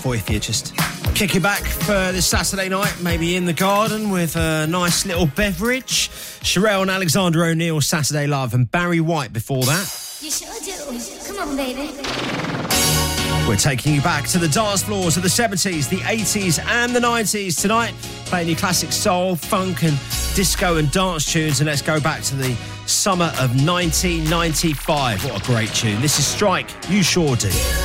for if you just kick it back for this Saturday night, maybe in the garden with a nice little beverage. Sherelle and Alexander O'Neal, Saturday Love, and Barry White before that. You sure do. Come on, baby. We're taking you back to the dance floors of the 70s, the 80s and the 90s tonight, playing you classic soul, funk and disco and dance tunes. And let's go back to the summer of 1995. What a great tune. This is Strike, You Sure Do.